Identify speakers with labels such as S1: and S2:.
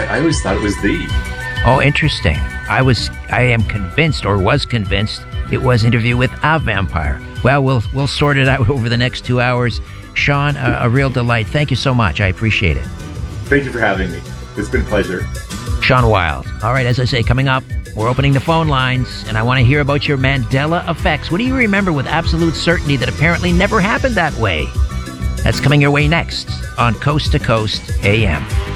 S1: I always thought it was the.
S2: Oh, interesting. I am convinced, or was convinced, it was Interview with a Vampire. Well, we'll sort it out over the next 2 hours. Sean, a real delight. Thank you so much. I appreciate it.
S1: Thank you for having me. It's been a pleasure.
S2: Sean Wilde. All right, as I say, coming up, we're opening the phone lines, and I want to hear about your Mandela effects. What do you remember with absolute certainty that apparently never happened that way? That's coming your way next on Coast to Coast AM.